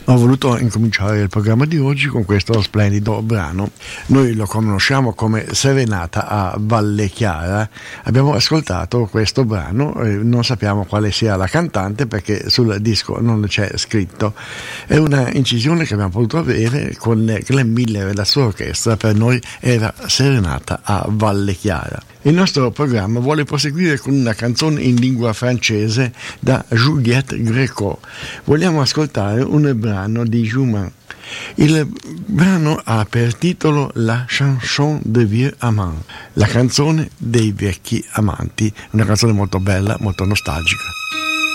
Ho voluto incominciare il programma di oggi con questo splendido brano. Noi lo conosciamo come Serenata a Valle Chiara. Abbiamo ascoltato questo brano, non sappiamo quale sia la cantante perché sul disco non c'è scritto. È una incisione che abbiamo potuto avere con Glenn Miller e la sua orchestra. Per noi era Serenata a Valle Chiara. Il nostro programma vuole proseguire con una canzone in lingua francese da Juliette Gréco. Vogliamo ascoltare un brano di Schumann. Il brano ha per titolo La chanson des vieux amants, la canzone dei vecchi amanti, una canzone molto bella, molto nostalgica.